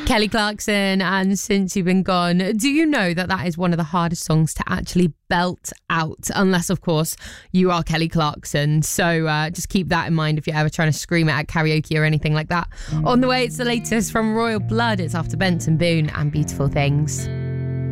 Kelly Clarkson and Since You've Been Gone. Do you know that is one of the hardest songs to actually belt out? Unless, of course, you are Kelly Clarkson. So just keep that in mind if you're ever trying to scream it at karaoke or anything like that. On the way, it's the latest from Royal Blood. It's after Benson Boone and Beautiful Things.